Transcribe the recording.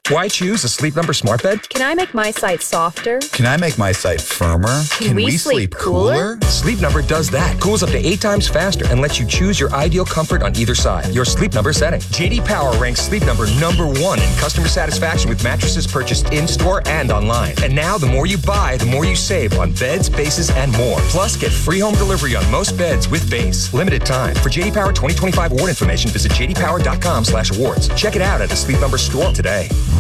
Why choose a Sleep Number smart bed? Can I make my site softer? Can I make my site firmer? Can we sleep cooler? Sleep Number does that. Cools up to 8 times faster and lets you choose your ideal comfort on either side. Your Sleep Number setting. JD Power ranks Sleep Number #1 in customer satisfaction with mattresses purchased in-store and online. And now, the more you buy, the more you save on beds, bases, and more. Plus, get free home delivery on most beds with base. Limited time. For JD Power 2025 award information, visit jdpower.com/awards. Check it out at a Sleep Number store today.